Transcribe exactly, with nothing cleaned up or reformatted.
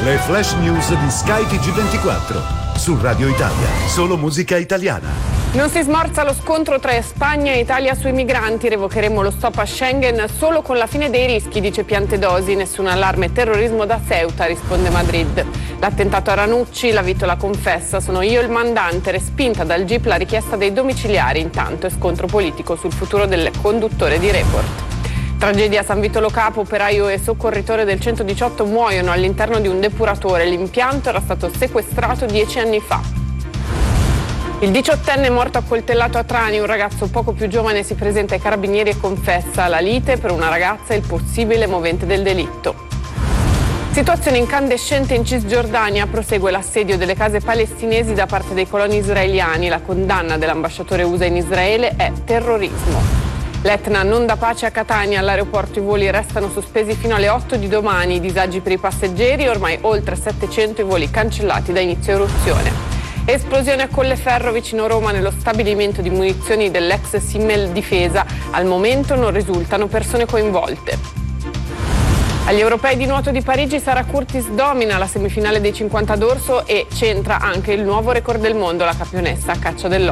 Le flash news di Sky T G ventiquattro. Su Radio Italia. Solo musica italiana. Non si smorza lo scontro tra Spagna e Italia sui migranti. Revocheremo lo stop a Schengen solo con la fine dei rischi, dice Piantedosi. Nessun allarme terrorismo da Ceuta, risponde Madrid. L'attentato a Ranucci, la Vittola confessa: sono io il mandante. Respinta dal G I P la richiesta dei domiciliari. Intanto è scontro politico sul futuro del conduttore di Report. Tragedia a San Vitolo Capo, operaio e soccorritore del centodiciotto muoiono all'interno di un depuratore. L'impianto era stato sequestrato dieci anni fa. Il diciottenne morto accoltellato a Trani, un ragazzo poco più giovane si presenta ai carabinieri e confessa la lite per una ragazza e il possibile movente del delitto. Situazione incandescente in Cisgiordania, prosegue l'assedio delle case palestinesi da parte dei coloni israeliani. La condanna dell'ambasciatore U S A in Israele è terrorismo. L'Etna non dà pace a Catania, all'aeroporto i voli restano sospesi fino alle otto di domani, i disagi per i passeggeri, ormai oltre settecento i voli cancellati da inizio eruzione. Esplosione a Colleferro vicino Roma nello stabilimento di munizioni dell'ex Simmel Difesa, al momento non risultano persone coinvolte. Agli europei di nuoto di Parigi Sara Curtis domina la semifinale dei cinquanta d'orso e centra anche il nuovo record del mondo, la campionessa a caccia dell'oro.